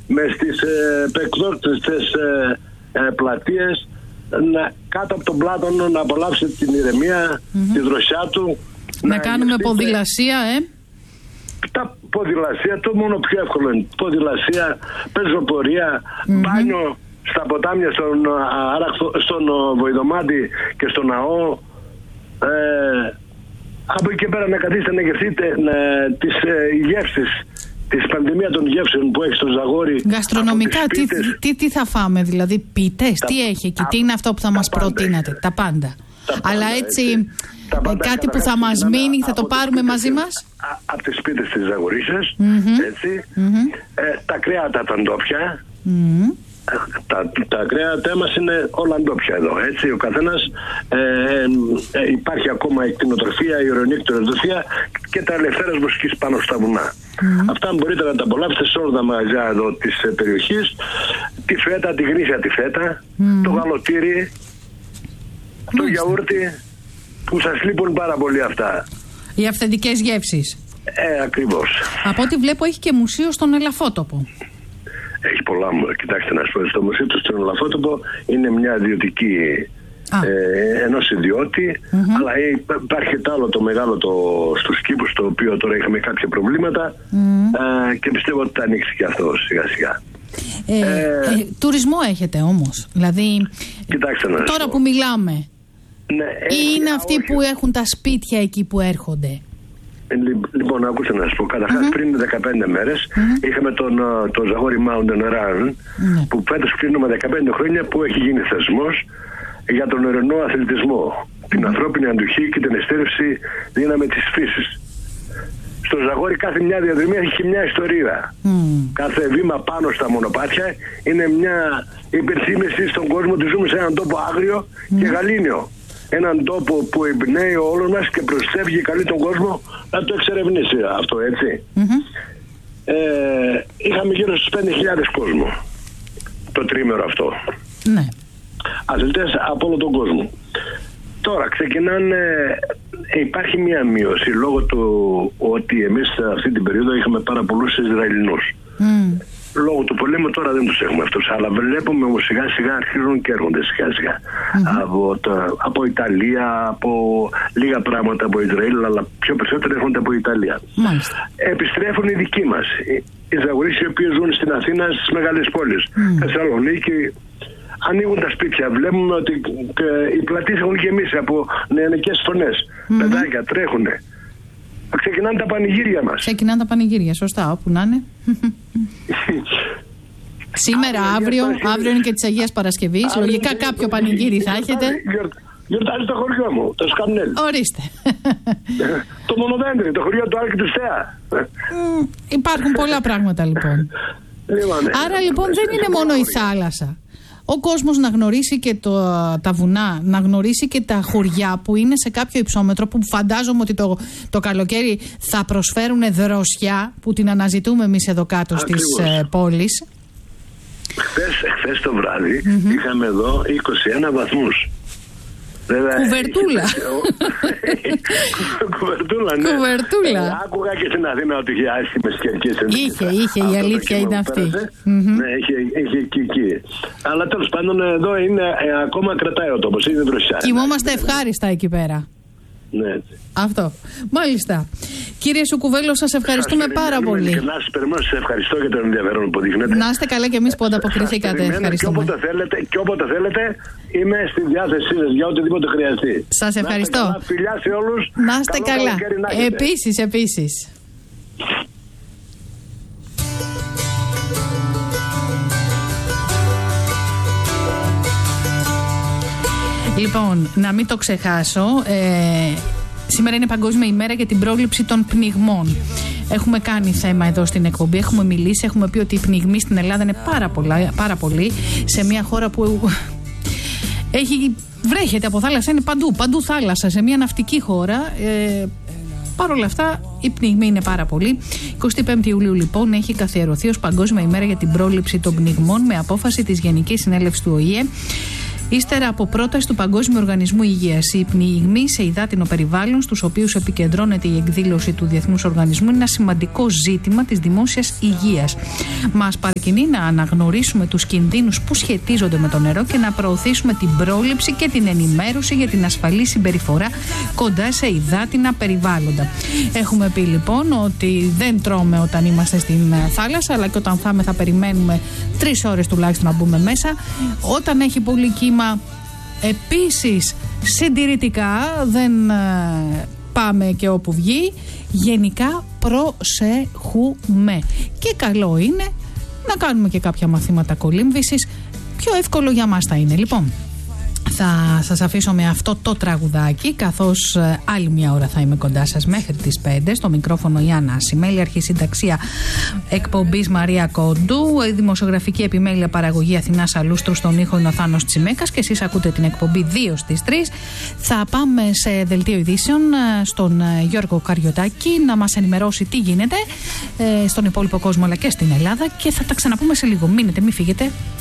μες στις εκδόκτριστες πλατείες, κάτω από τον Πλάτωνο να απολαύσει την ηρεμία, τη δροσιά του. Να κάνουμε ποδηλασία, Τα ποδηλασία, το μόνο πιο εύκολο είναι ποδηλασία, πεζοπορία, μπάνιο στα ποτάμια, στον Βοηδομάτη και στο ναό. Από εκεί και πέρα να καθίσετε να γευτείτε τις γεύσεις, τη πανδημία των γεύσεων που έχει στο Ζαγόρι. Γαστρονομικά, τι θα φάμε, δηλαδή πίτες, τι έχει εκεί, τι είναι αυτό που θα μας προτείνατε? Τα πάντα. Αλλά έτσι, κάτι που θα μας μείνει, θα το πάρουμε μαζί μας. Από τις πίτες της Ζαγορίσας, έτσι. Τα κρέατα τα ντόπια. Τα κρέατά μας είναι όλα ντόπια εδώ, έτσι. Ο καθένας, υπάρχει ακόμα η κτηνοτροφία, η ορεινή κτηνοτροφία και τα ελευθέρας βοσκής πάνω στα βουνά. Αυτά μπορείτε να τα απολαύσετε σε όλα τα μαγαζιά εδώ της περιοχής. Τη φέτα, τη γνήσια τη φέτα, το γαλοτήρι, το γιαούρτι, που σας λείπουν πάρα πολύ αυτά. Οι αυθεντικές γεύσεις. Ακριβώς. Από ό,τι βλέπω έχει και μουσείο στον Ελαφότοπο. Έχει πολλά. Κοιτάξτε να σας πω, στο μουσείο του στον Ελαφότοπο είναι μια ιδιωτική ενός ιδιώτη, αλλά υπάρχει άλλο το μεγάλο στους κήπους, το οποίο τώρα είχαμε κάποια προβλήματα και πιστεύω ότι θα ανοίξει και αυτό σιγά σιγά. Τουρισμό έχετε όμως, δηλαδή κοιτάξτε να τώρα που μιλάμε, ή είναι αυτοί που έχουν τα σπίτια εκεί που έρχονται? Λοιπόν, ακούστε να σας πω. Καταρχάς, πριν 15 μέρες είχαμε το Ζαγόρι Mountain Run, που φέτος κλείνουμε 15 χρόνια, που έχει γίνει θεσμός για τον ορεινό αθλητισμό, την ανθρώπινη αντοχή και την εστέρευση δύναμη της φύσης. Στο Ζαγόρι κάθε μια διαδρομή έχει και μια ιστορία. Κάθε βήμα πάνω στα μονοπάτια είναι μια υπενθύμηση στον κόσμο ότι ζούμε σε έναν τόπο άγριο και γαλήνιο. Έναν τόπο που εμπνέει όλο μας και προσφεύγει καλή τον κόσμο να το εξερευνήσει αυτό, έτσι. Είχαμε γύρω στους 5.000 κόσμο το τρίμερο αυτό. Ναι. Αθλητές από όλο τον κόσμο. Τώρα ξεκινάνε, υπάρχει μια μείωση λόγω του ότι εμείς αυτή την περίοδο είχαμε πάρα πολλούς Ισραηλινούς. Λόγω του πολέμου τώρα δεν τους έχουμε αυτούς, αλλά βλέπουμε όμως σιγά σιγά αρχίζουν και έρχονται σιγά σιγά από Ιταλία, από λίγα πράγματα από Ισραήλ, αλλά πιο περισσότερο έρχονται από Ιταλία. Επιστρέφουν οι δικοί μας, οι Ζαγορείς, οι οποίοι ζουν στην Αθήνα, στις μεγάλες πόλεις, Θεσσαλονίκη. Ανοίγουν τα σπίτια, βλέπουμε ότι οι πλατείες έχουν γεμίσει από νεανικές φωνές, παιδάκια τρέχουνε. Ξεκινάνε τα πανηγύρια μας. Ξεκινάνε τα πανηγύρια, σωστά, όπου να είναι. Σήμερα, αύριο είναι και της Αγίας Παρασκευής. Λογικά κάποιο πανηγύρι θα έχετε. Γιορτάζει το χωριό μου, το Σκαμνέλ. Ορίστε. Το Μονοδέντρι, το χωριό του Άλκη του Στέα. Υπάρχουν πολλά πράγματα λοιπόν. Άρα λοιπόν δεν είναι μόνο η θάλασσα. Ο κόσμος να γνωρίσει και τα βουνά, να γνωρίσει και τα χωριά που είναι σε κάποιο υψόμετρο, που φαντάζομαι ότι το καλοκαίρι θα προσφέρουν δροσιά που την αναζητούμε εμείς εδώ κάτω στις πόλεις. Χθες το βράδυ είχαμε εδώ 21 βαθμούς. Κουβερτούλα. Κουβερτούλα, ναι. Κουβερτούλα. Άκουγα και στην Αθήνα ότι είχε άσχημες καιρικές ενέργειες. Είχε, η αλήθεια είναι αυτή. Ναι, είχε και εκεί. Αλλά τέλος πάντων εδώ είναι ακόμα κρατάει ο τόπος, είναι δροσιά. Κοιμόμαστε ευχάριστα εκεί πέρα. Ναι, έτσι. Αυτό. Μάλιστα. Κύριε Σουκουβέλο, σας ευχαριστούμε πάρα πολύ. Και να σας περιμένω, σας ευχαριστώ για το ενδιαφέρον που δείχνετε. Να είστε καλά και εμείς που ανταποκριθήκατε. Ευχαριστούμε. Και όποτε θέλετε, είμαι στη διάθεσή σας για οτιδήποτε χρειαστεί. Σας ευχαριστώ. Φιλιά σε όλους. Να είστε καλά. Επίσης. Λοιπόν, να μην το ξεχάσω, σήμερα είναι Παγκόσμια ημέρα για την πρόληψη των πνιγμών. Έχουμε κάνει θέμα εδώ στην εκπομπή, έχουμε μιλήσει, έχουμε πει ότι οι πνιγμοί στην Ελλάδα είναι πάρα πολλοί, σε μια χώρα που βρέχεται από θάλασσα, είναι παντού θάλασσα, σε μια ναυτική χώρα. Παρ' όλα αυτά, οι πνιγμοί είναι πάρα πολλοί. 25 Ιουλίου, λοιπόν, έχει καθιερωθεί ως Παγκόσμια ημέρα για την πρόληψη των πνιγμών με απόφαση της Γενικής Συνέλευσης του ΟΗΕ. Ύστερα από πρόταση του Παγκόσμιου Οργανισμού Υγείας, οι πνιγμοί σε υδάτινο περιβάλλον, στους οποίους επικεντρώνεται η εκδήλωση του Διεθνούς Οργανισμού, είναι ένα σημαντικό ζήτημα της δημόσιας υγείας. Μας παρακινεί να αναγνωρίσουμε τους κινδύνους που σχετίζονται με το νερό και να προωθήσουμε την πρόληψη και την ενημέρωση για την ασφαλή συμπεριφορά κοντά σε υδάτινα περιβάλλοντα. Έχουμε πει λοιπόν ότι δεν τρώμε όταν είμαστε στην θάλασσα, αλλά και όταν θα περιμένουμε 3 ώρες τουλάχιστον να μπούμε μέσα. Όταν έχει πολύ κύμα, επίσης συντηρητικά, δεν πάμε και όπου βγει. Γενικά προσέχουμε. Και καλό είναι να κάνουμε και κάποια μαθήματα κολύμβησης. Πιο εύκολο για μας θα είναι. Λοιπόν, θα σας αφήσω με αυτό το τραγουδάκι, καθώς άλλη μια ώρα θα είμαι κοντά σας μέχρι τις 5. Στο μικρόφωνο η Άννα Ασημέλη, αρχισυνταξία εκπομπής Μαρία Κόντου, δημοσιογραφική επιμέλεια παραγωγή Αθηνά Αλούστρου, στον ήχο είναι ο Θάνος Τσιμέκας και εσείς ακούτε την εκπομπή 2 στις 3. Θα πάμε σε δελτίο ειδήσεων στον Γιώργο Καριωτάκη να μας ενημερώσει τι γίνεται στον υπόλοιπο κόσμο αλλά και στην Ελλάδα και θα τα ξαναπούμε σε λίγο. Μείνετε, μην φύγετε.